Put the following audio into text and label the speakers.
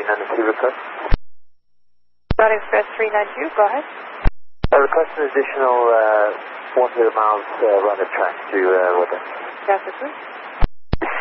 Speaker 1: 392 request.
Speaker 2: Dot Express 392, go ahead.
Speaker 1: Request an additional 100 miles run of track to Weather.
Speaker 2: That's it, please.